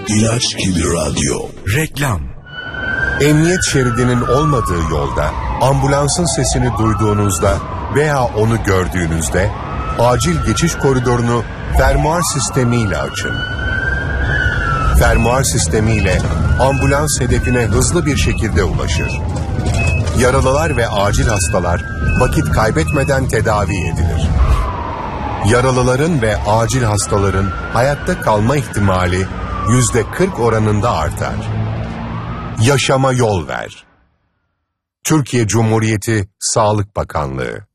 İlaç gibi radyo. Reklam. Emniyet şeridinin olmadığı yolda, ambulansın sesini duyduğunuzda veya onu gördüğünüzde, acil geçiş koridorunu fermuar sistemiyle açın. Fermuar sistemiyle ambulans hedefine hızlı bir şekilde ulaşır. Yaralılar ve acil hastalar vakit kaybetmeden tedavi edilir. Yaralıların ve acil hastaların hayatta kalma ihtimali %40 oranında artar. Yaşama yol ver. Türkiye Cumhuriyeti Sağlık Bakanlığı.